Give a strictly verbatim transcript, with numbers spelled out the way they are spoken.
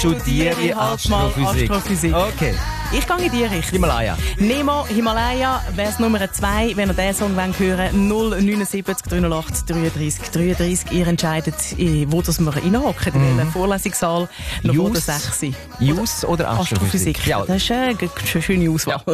studiere Astrophysik. Astrophysik. Okay. Ich gehe in die Richtung. Himalaya. Nemo, Himalaya, wär's Nummer zwei, wenn ihr diesen Song hören wollt, null neun sieben drei null acht dreiunddreißig dreiunddreißig. Ihr entscheidet, wo das wir reinhocken, in welchen Vorlesungssaal, noch vor der sechs. Jus oder Astrophysik? Astrophysik. Ja. Das ist eine schöne Auswahl. Ja.